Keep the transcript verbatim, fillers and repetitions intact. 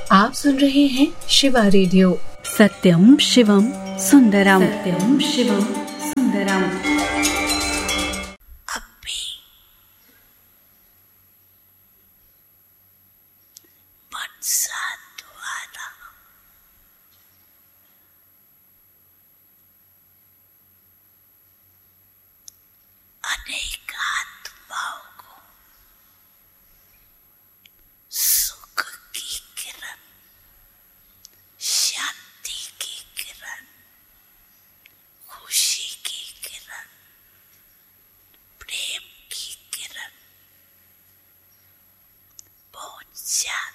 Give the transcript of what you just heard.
आप सुन रहे हैं शिवा रेडियो। सत्यम शिवम सुंदरम, सत्यम शिवम सुंदरम। अब भी मनसा द्वारा अनेक आत्माओं को सुख की किरण, शांति की किरण, खुशी की किरण, प्रेम की किरण पहुंच जाती